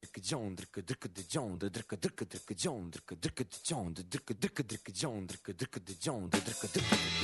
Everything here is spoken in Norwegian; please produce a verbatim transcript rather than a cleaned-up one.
drikke John, drikke drikke de John, drikke drikke drikke John, drikke drikke de John, drikke drikke drikke John, drikke drikke de John, drikke drikke